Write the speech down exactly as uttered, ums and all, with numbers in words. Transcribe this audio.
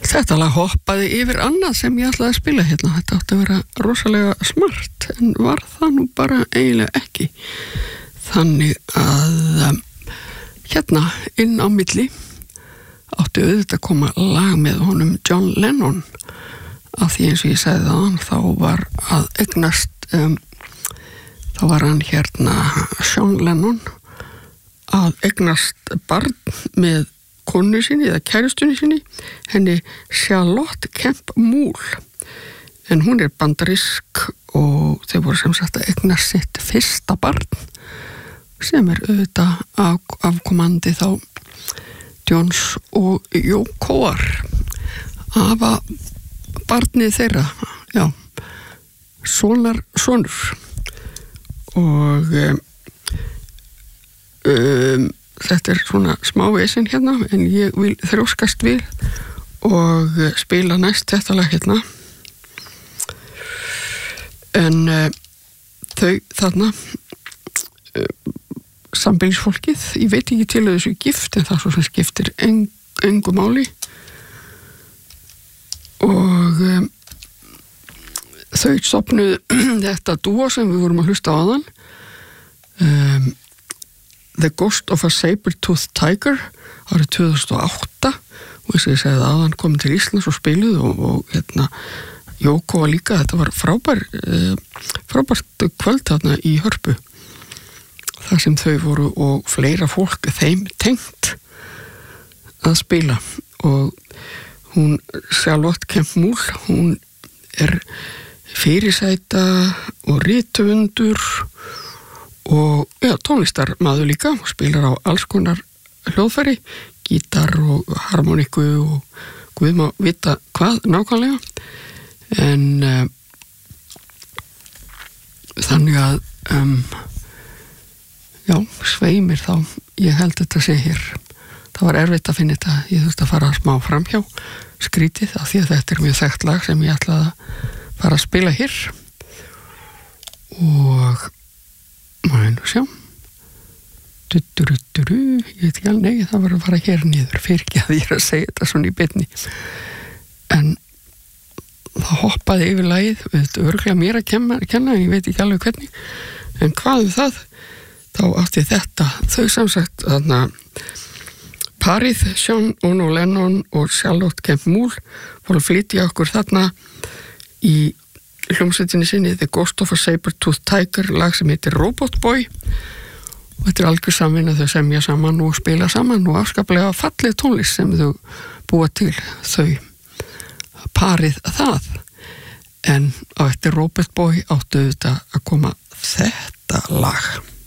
Þetta lag hoppaði yfir annað sem ég ætlaði að spila hérna. Þetta átti að vera rosalega smart, en var það nú bara eiginlega ekki. Þannig að um, hérna inn á milli átti auðvitað að koma lag með honum John Lennon. Af því eins og ég sagði það, þá var að eignast, um, þá var hann hérna Sean Lennon að eignast barn með konu sinni eða kærustunni sinni, henni Charlotte Kemp Moule, en hún er bandarísk og þau voru sem sagt að eignast sitt fyrsta barn sem er auðvitað af, afkomandi þá Johns og Yokoar afa barnið þeirra, já, sonar sonur og um, um þetta er svona smá vesinn hérna, en ég vil þrjóskast við og spila næst þetta lag hérna. En uh, þau þarna uh, sambýlisfólkið, ég veit ekki til að þessu gift, en það svo sem skiptir eng, engu máli og um, þau stofnuðu þetta dúo sem við vorum að hlusta á áðan, um, The Ghost of a Saber-Toothed Tiger árið tvö þúsund og átta og þess að ég segði að hann kom til Íslands og spiluð og, og hérna Jóko var líka, þetta var frábær eh, frábært kvöld þarna í Hörpu þar sem þau voru og fleira fólk þeim tengt að spila og hún Charlotte Kemp Moule, hún er fyrirsæta og rithöfundur og já, tónlistarmaður líka, spilar á alls konar hljóðfæri, gítar og harmoniku og guð má vita hvað nákvæmlega, en uh, þannig að um, já, sveimir þá, ég held þetta sé hér, það var erfitt að finna þetta, ég þurfti að fara smá framhjá skrítið, af því að þetta er mjög þekkt lag sem ég ætlaði að fara að spila hér og maður nú sjá du-du-du-du-du, ég veit ekki alveg, nei, það var að fara hér niður, fyrir ekki að ég er að segja þetta svona í beinni, en það hoppaði yfir lagið, þetta er örgulega mér að kenna, kenna, en ég veit ekki alveg hvernig, en hvað um það, þá átti þetta, þau samsagt, þarna, parið, Sean Ono Lennon og Charlotte Kemp Moule, voru að flytja okkur þarna í hljómsveitinni sinni The Ghost of a Saber-Toothed Tiger, lag sem heitir Robot Boy og þetta er algjör samvinna, þau semja saman og spila saman og afskaplega fallið tónlist sem þau búa til, þau parið það, en á eftir Robot Boy áttu þetta að koma þetta lag.